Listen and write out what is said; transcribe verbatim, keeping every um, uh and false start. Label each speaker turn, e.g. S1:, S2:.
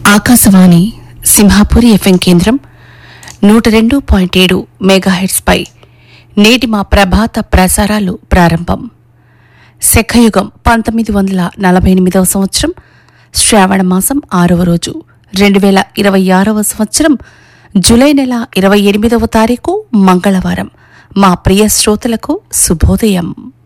S1: Akashvani Simhapuri FM కేంద్రం నూట రెండు పాయింట్ ఏడు మెగాహెర్ట్స్పై నేటి మా ప్రభాత ప్రసారాలు ప్రారంభం. శఖయుగం పంతొమ్మిది వందల నలభై ఎనిమిదవ సంవత్సరం శ్రావణ మాసం ఆరవ రోజు రెండు వేల ఇరవై ఆరవ సంవత్సరం జూలై నెల ఇరవై ఎనిమిదవ తారీఖు మంగళవారం. మా ప్రియ శ్రోతలకు శుభోదయం.